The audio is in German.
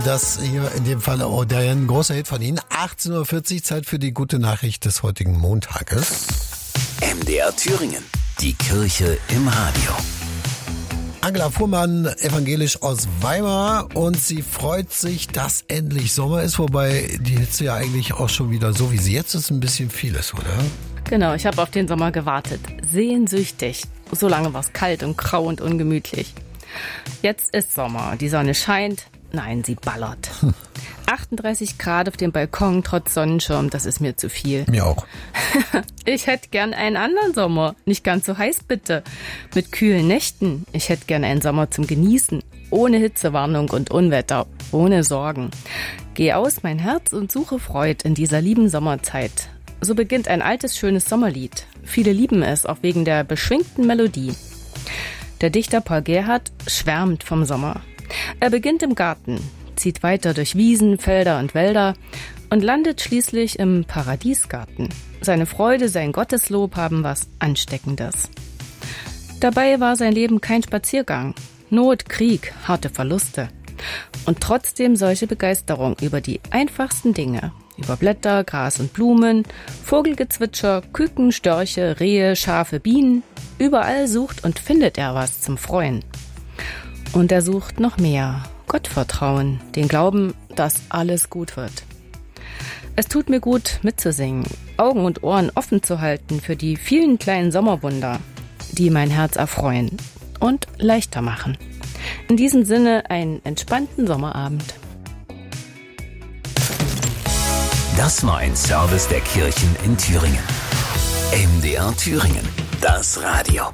Das hier in dem Fall auch ein großer Hit von Ihnen. 18.40 Uhr, Zeit für die gute Nachricht des heutigen Montages. MDR Thüringen, die Kirche im Radio. Angela Fuhrmann, evangelisch aus Weimar, und sie freut sich, dass endlich Sommer ist, wobei die Hitze ja eigentlich auch schon wieder, so wie sie jetzt ist, ein bisschen viel ist, oder? Genau, ich habe auf den Sommer gewartet. Sehnsüchtig. So lange war es kalt und grau und ungemütlich. Jetzt ist Sommer, die Sonne scheint. Nein, sie ballert. 38 Grad auf dem Balkon trotz Sonnenschirm, das ist mir zu viel. Mir auch. Ich hätte gern einen anderen Sommer. Nicht ganz so heiß, bitte. Mit kühlen Nächten. Ich hätte gern einen Sommer zum Genießen. Ohne Hitzewarnung und Unwetter. Ohne Sorgen. Geh aus, mein Herz, und suche Freud in dieser lieben Sommerzeit. So beginnt ein altes, schönes Sommerlied. Viele lieben es, auch wegen der beschwingten Melodie. Der Dichter Paul Gerhardt schwärmt vom Sommer. Er beginnt im Garten, zieht weiter durch Wiesen, Felder und Wälder und landet schließlich im Paradiesgarten. Seine Freude, sein Gotteslob haben was Ansteckendes. Dabei war sein Leben kein Spaziergang. Not, Krieg, harte Verluste. Und trotzdem solche Begeisterung über die einfachsten Dinge. Über Blätter, Gras und Blumen, Vogelgezwitscher, Küken, Störche, Rehe, Schafe, Bienen. Überall sucht und findet er was zum Freuen. Und er sucht noch mehr. Gottvertrauen, den Glauben, dass alles gut wird. Es tut mir gut, mitzusingen, Augen und Ohren offen zu halten für die vielen kleinen Sommerwunder, die mein Herz erfreuen und leichter machen. In diesem Sinne einen entspannten Sommerabend. Das war ein Service der Kirchen in Thüringen. MDR Thüringen, das Radio.